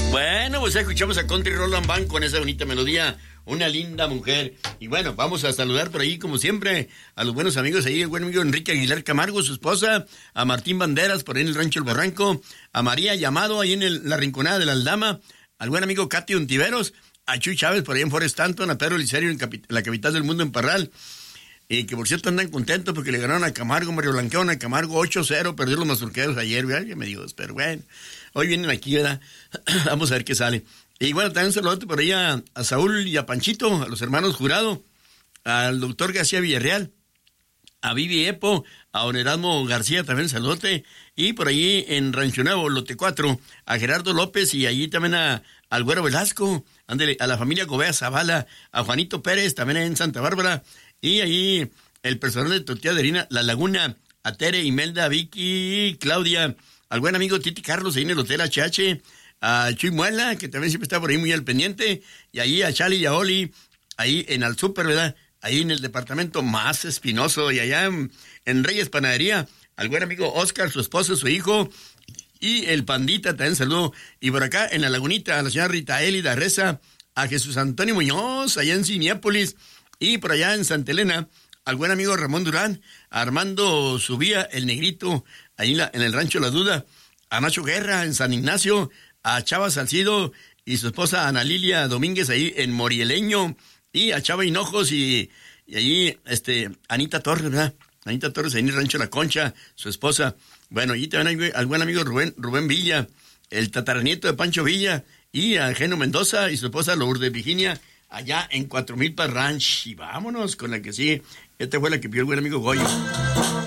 Bueno, pues escuchamos a Country Roland Band con esa bonita melodía, una linda mujer. Y bueno, vamos a saludar por ahí, como siempre, a los buenos amigos ahí, el buen amigo Enrique Aguilar Camargo, su esposa, a Martín Banderas, por ahí en el Rancho El Barranco, a María Llamado, ahí en la Rinconada de la Aldama, al buen amigo Katy Ontiveros, a Chuy Chávez, por ahí en Forest Stanton, a Pedro Licerio, en la capital del mundo, en Parral. Y que por cierto andan contentos porque le ganaron a Camargo, Mario Blanqueón a Camargo 8-0, perdió los mazorqueros ayer, ¿verdad? Ya me digo, pero bueno, hoy vienen aquí, ¿verdad? Vamos a ver qué sale. Y bueno, también un saludo por ahí a Saúl y a Panchito, a los hermanos Jurado, al doctor García Villarreal, a Vivi Epo, a don Erasmo García, también saludote, y por ahí en Rancho Nuevo, Lote 4, a Gerardo López, y allí también al Güero Velasco, ándele, a la familia Gobea Zavala, a Juanito Pérez, también en Santa Bárbara, y allí el personal de Tortilla de Harina La Laguna, a Tere, Imelda, Vicky, Claudia, al buen amigo Titi Carlos, ahí en el Hotel HH, a Chuy Muela, que también siempre está por ahí muy al pendiente, y ahí a Chali y a Oli, ahí en Al Súper, ¿verdad? Ahí en el departamento más espinoso, y allá en Reyes Panadería, al buen amigo Oscar, su esposo, su hijo, y el Pandita, también saludo. Y por acá en La Lagunita, a la señora Rita Elida Reza, a Jesús Antonio Muñoz, allá en Cineápolis, y por allá en Santa Elena, al buen amigo Ramón Durán, a Armando Subía, el Negrito, ahí en el Rancho La Duda, a Nacho Guerra en San Ignacio, a Chava Salcido y su esposa Ana Lilia Domínguez ahí en Morieleño, y a Chava Hinojos y allí Anita Torres, ¿verdad? Anita Torres ahí en el Rancho La Concha, su esposa. Bueno, y también hay al buen amigo Rubén Villa, el tataranieto de Pancho Villa, y a Geno Mendoza y su esposa Lourdes Virginia, allá en 4000 Ranch. Y vámonos con la que sigue. Esta fue la que pidió el buen amigo Goyo.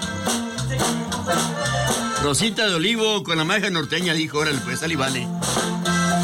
Rosita de Olivo con la maja norteña dijo, órale, pues, sal y vale.